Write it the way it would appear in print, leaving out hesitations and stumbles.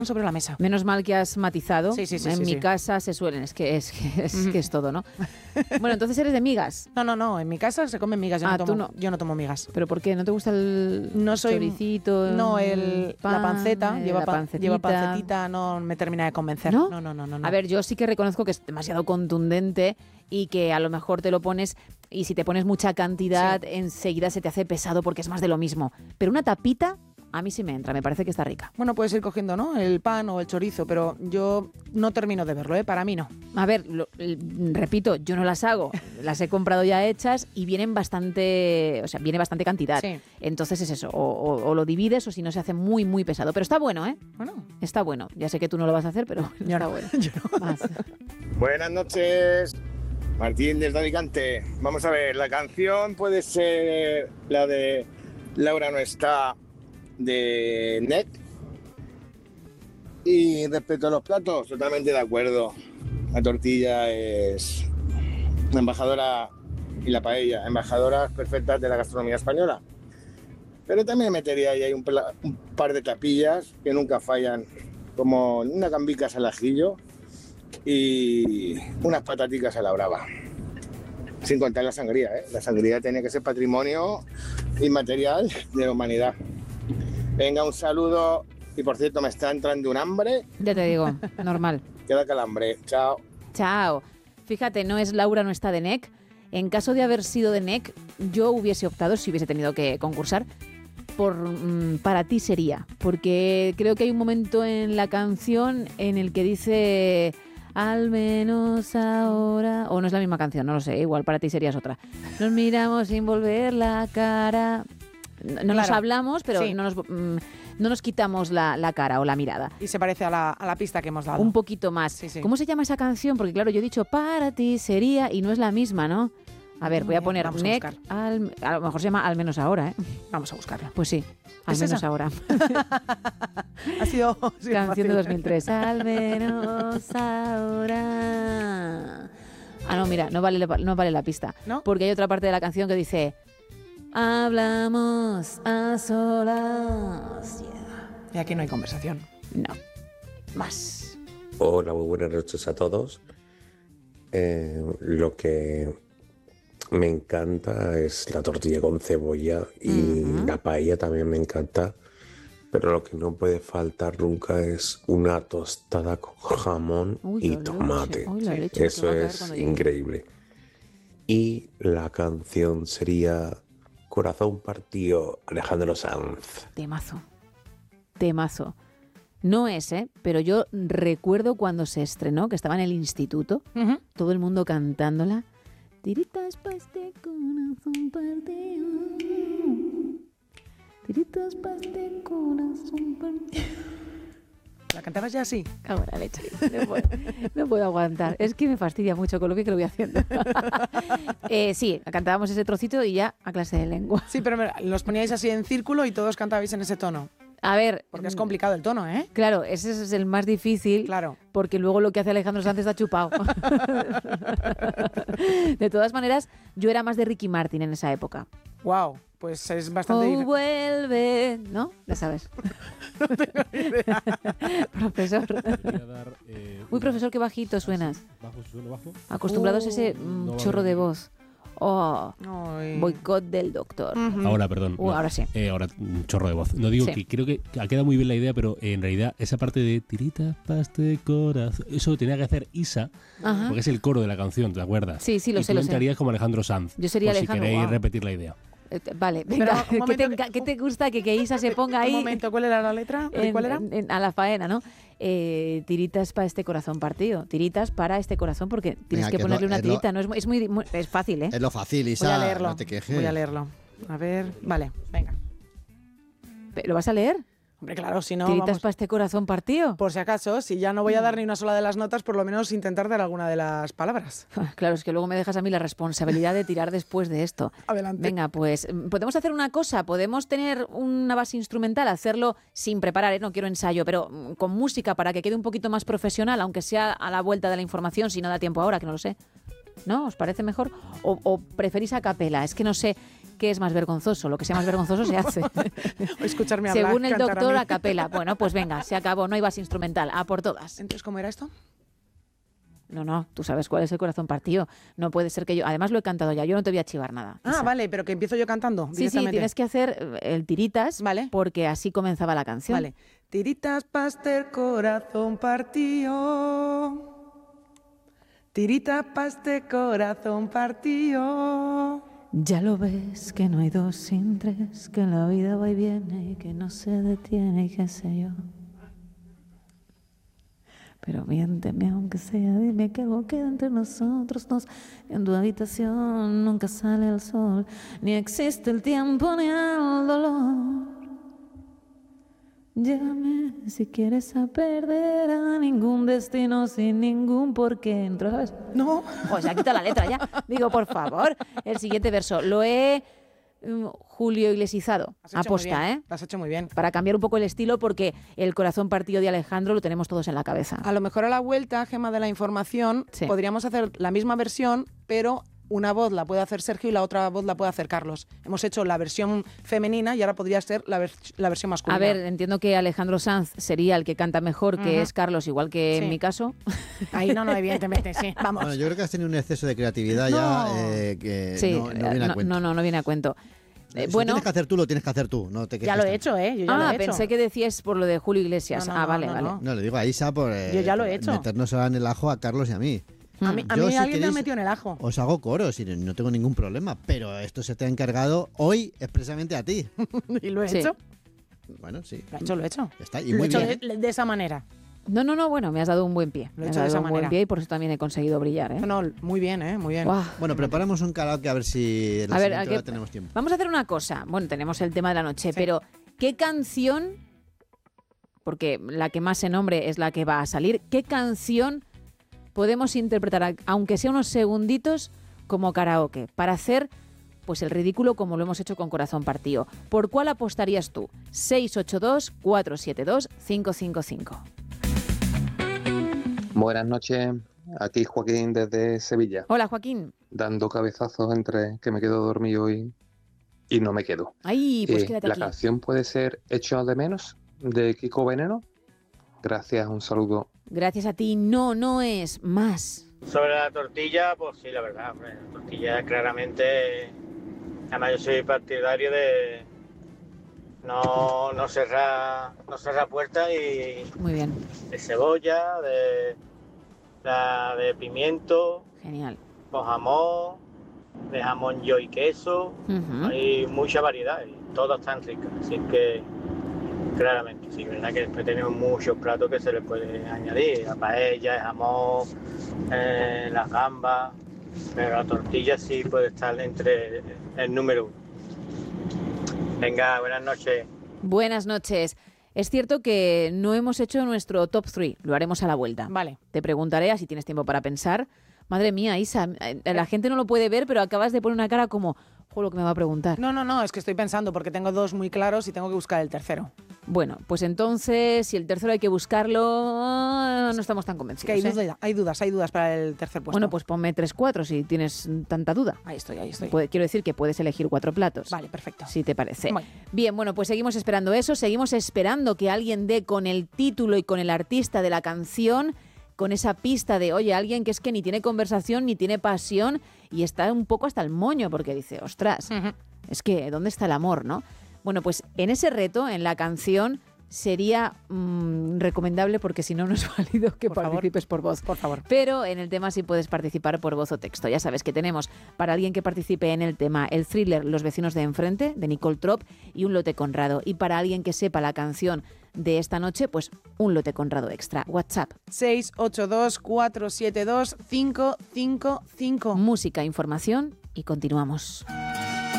sobre la mesa. Menos mal que has matizado. Sí. En mi casa se suelen, es que es todo, ¿no? Bueno, entonces eres de migas. No, en mi casa se comen migas, yo no tomo migas. ¿Pero por qué? ¿No te gusta el choricito? No, la panceta, la lleva pancetita, no me termina de convencer. ¿No? No. A ver, yo sí que reconozco que es demasiado contundente y que a lo mejor te lo pones y si te pones mucha cantidad enseguida se te hace pesado porque es más de lo mismo. Pero una tapita a mí sí me entra, me parece que está rica. Bueno, puedes ir cogiendo, ¿no? El pan o el chorizo, pero yo no termino de verlo, para mí no. A ver, repito, yo no las hago, las he comprado ya hechas y viene bastante cantidad. Sí. Entonces es eso, o lo divides o si no se hace muy, muy pesado. Pero está bueno, ¿eh? Bueno. Está bueno. Ya sé que tú no lo vas a hacer, pero yo está no. bueno. Yo no. Más. Buenas noches, Martín desde Alicante. Vamos a ver, la canción puede ser la de Laura no está, de NEC. Y respecto a los platos, totalmente de acuerdo. La tortilla es la embajadora y la paella, embajadoras perfectas de la gastronomía española. Pero también metería ahí un par de tapillas que nunca fallan, como una gambicas al ajillo y unas pataticas a la brava. Sin contar la sangría, ¿eh? La sangría tiene que ser patrimonio inmaterial de la humanidad. Venga, un saludo. Y por cierto, me está entrando un hambre. Ya te digo, normal. Queda calambre. Chao. Chao. Fíjate, no es Laura, no está de NEC. En caso de haber sido de NEC, yo hubiese optado, si hubiese tenido que concursar, por Para ti sería. Porque creo que hay un momento en la canción en el que dice... Al menos ahora... O no es la misma canción, no lo sé. Igual Para ti serías otra. Nos miramos sin volver la cara... No nos hablamos, pero sí. no nos quitamos la cara o la mirada. Y se parece a la pista que hemos dado. Un poquito más. Sí. ¿Cómo se llama esa canción? Porque claro, yo he dicho Para ti sería y no es la misma, ¿no? A ver, voy a poner NEC, a lo mejor se llama Al menos ahora, ¿eh? Vamos a buscarla. Pues sí, Al menos esa? Ahora. Ha sido canción de 2003. Al menos ahora. Ah, no, mira, no vale la pista. ¿No? Porque hay otra parte de la canción que dice... Hablamos a solas. Y aquí no hay conversación. No. Más. Hola, muy buenas noches a todos. Lo que me encanta es la tortilla con cebolla y la paella también me encanta. Pero lo que no puede faltar nunca es una tostada con jamón y tomate. Eso es increíble. Y la canción sería... Corazón partido, Alejandro Sanz. Temazo. No es, pero yo recuerdo cuando se estrenó, que estaba en el instituto, todo el mundo cantándola. Tiritas pa' este corazón partido. Tiritas pa' este corazón partido. ¿La cantabas ya así? Cago en la leche. No puedo aguantar. Es que me fastidia mucho con lo que lo voy haciendo. Sí, cantábamos ese trocito y ya a clase de lengua. Sí, pero los poníais así en círculo y todos cantabais en ese tono. A ver... Porque es complicado el tono, ¿eh? Claro, ese es el más difícil. Claro. Porque luego lo que hace Alejandro Sanz está chupado. De todas maneras, yo era más de Ricky Martin en esa época. Wow, pues es bastante... vuelve, ¿no? Ya sabes. No tengo ni idea. Profesor. Uy, profesor, qué bajito suenas. ¿Bajo? Acostumbrados a ese chorro de voz. Boicot del doctor. Ahora, perdón. Ahora sí. Ahora, un chorro de voz. No digo que creo que ha quedado muy bien la idea, pero en realidad esa parte de tiritas paste corazón, eso tenía que hacer Isa, porque es el coro de la canción, ¿te acuerdas? Sí, lo sé. Y tú entrarías como Alejandro Sanz. Yo sería Alejandro. Si queréis repetir la idea. Vale, venga. ¿Qué te gusta que Isa se ponga ahí? Un momento, ¿cuál era la letra? ¿Cuál era? A la faena, ¿no? Tiritas para este corazón partido. Tiritas para este corazón, porque tienes que ponerle una tirita. Es fácil, ¿eh? Es lo fácil, Isa. Voy a leerlo. No te quejes. Voy a leerlo. A ver, vale, venga. ¿Lo vas a leer? Hombre, claro, si no... ¿Tiritas para este corazón partido? Por si acaso, si ya no voy a dar ni una sola de las notas, por lo menos intentar dar alguna de las palabras. Claro, es que luego me dejas a mí la responsabilidad de tirar después de esto. Adelante. Venga, pues podemos hacer una cosa, podemos tener una base instrumental, hacerlo sin preparar, no quiero ensayo, pero con música para que quede un poquito más profesional, aunque sea a la vuelta de la información, si no da tiempo ahora, que no lo sé. ¿No? ¿Os parece mejor? ¿O preferís a capela? Es que no sé... ¿qué es más vergonzoso? Lo que sea más vergonzoso se hace. O escucharme hablar, Según el cantar doctor, mí. a capela. Bueno, pues venga, se acabó, no hay base instrumental, a por todas. Entonces, ¿cómo era esto? No, tú sabes cuál es el corazón partido. No puede ser que yo... Además lo he cantado ya, yo no te voy a chivar nada. Ah, vale, pero que empiezo yo cantando Sí, directamente. tienes que hacer el tiritas, Vale. porque así comenzaba la canción. Vale. Tiritas paste corazón partido. Tiritas paste corazón partido. Ya lo ves que no hay dos sin tres, que la vida va y viene y que no se detiene y qué sé yo. Pero miénteme aunque sea, dime que algo queda entre nosotros dos. En tu habitación nunca sale el sol, ni existe el tiempo ni el dolor. Llévame si quieres a perder a ningún destino sin ningún porqué. ¿Entro, sabes? No. Pues ya quita la letra ya. Digo, por favor, el siguiente verso. Lo he Julio Iglesizado. Has hecho Aposta, muy bien, ¿eh? Lo has hecho muy bien. Para cambiar un poco el estilo, porque el corazón partido de Alejandro lo tenemos todos en la cabeza. A lo mejor a la vuelta, Gema, de la información, Sí. podríamos hacer la misma versión, pero una voz la puede hacer Sergio y la otra voz la puede hacer Carlos. Hemos hecho la versión femenina y ahora podría ser la versión masculina. A ver, entiendo que Alejandro Sanz sería el que canta mejor, que es Carlos, igual que Sí. en mi caso. Ahí no, evidentemente, sí. Vamos. Bueno, yo creo que has tenido un exceso de creatividad No. ya que Sí, no viene a cuento. no viene a cuento. Si lo Bueno, tienes que hacer tú, lo tienes que hacer tú. No te Ya quejes lo he tanto. hecho, ¿eh? Yo ya lo he hecho. pensé que decías por lo de Julio Iglesias. No, no, Vale, no, vale. no. No, le digo a Isa por Yo ya lo he hecho. meternos ahora en el ajo a Carlos y a mí. A mí Yo, si alguien me ha queréis, metido en el ajo. Os hago coros y no tengo ningún problema, pero esto se te ha encargado hoy expresamente a ti. Y lo he Sí. hecho. Bueno, sí. Lo he hecho. Ya está, y Lo he muy hecho bien. de esa manera. No, bueno, me has dado un buen pie. Lo he Me has hecho de dado esa un buen manera. pie y por eso también he conseguido brillar, ¿eh? No, muy bien, ¿eh? Muy bien. Guau. Bueno, preparamos un karaoke a ver si en la A ver, siguiente ¿a qué- hora tenemos tiempo. Vamos a hacer una cosa. Bueno, tenemos el tema de la noche, pero ¿qué canción, porque la que más se nombre es la que va a salir, qué canción podemos interpretar, aunque sea unos segunditos, como karaoke, para hacer pues el ridículo como lo hemos hecho con Corazón Partido? ¿Por cuál apostarías tú? 682-472-555. Buenas noches, aquí Joaquín desde Sevilla, Hola, Joaquín. dando cabezazos entre que me quedo dormido y no me quedo. Ay, pues quédate La aquí. canción puede ser Hecho de menos, de Kiko Veneno. Gracias, un saludo. Gracias a ti, no es más. Sobre la tortilla, pues sí, la verdad, hombre, la tortilla claramente, además yo soy partidario de no cerrar puertas y Muy bien, de cebolla, de pimiento, genial. con jamón, de jamón yo y queso, Ujú. hay mucha variedad y todas están ricas, así que claramente, sí, verdad que después tenemos muchos platos que se le puede añadir, la paella, el jamón, las gambas, pero la tortilla sí puede estar entre el número 1. Venga, buenas noches. Buenas noches. Es cierto que no hemos hecho nuestro top 3, lo haremos a la vuelta. Vale. Te preguntaré, así tienes tiempo para pensar. Madre mía, Isa, la gente no lo puede ver, pero acabas de poner una cara como, jo, lo que me va a preguntar. No, es que estoy pensando porque tengo dos muy claros y tengo que buscar el tercero. Bueno, pues entonces, si el tercero hay que buscarlo, no estamos tan Es convencidos. que ¿eh? hay dudas para el tercer puesto. Bueno, pues ponme 3-4 si tienes tanta duda. Ahí estoy. Quiero decir que puedes elegir 4 platos. Vale, perfecto. Si te parece. Bueno. Bien, bueno, pues seguimos esperando eso, seguimos esperando que alguien dé con el título y con el artista de la canción, con esa pista de, oye, alguien que es que ni tiene conversación, ni tiene pasión, y está un poco hasta el moño, porque dice, ostras, es que, ¿dónde está el amor, no? Bueno, pues en ese reto, en la canción, sería recomendable, porque si no, no es válido que Por favor. participes por voz. Por favor. Pero en el tema sí puedes participar por voz o texto. Ya sabes que tenemos para alguien que participe en el tema el thriller Los vecinos de enfrente, de Nicole Trop, y un lote Conrado. Y para alguien que sepa la canción de esta noche, pues un lote Conrado extra. WhatsApp. 682-472-555. Música, información y continuamos.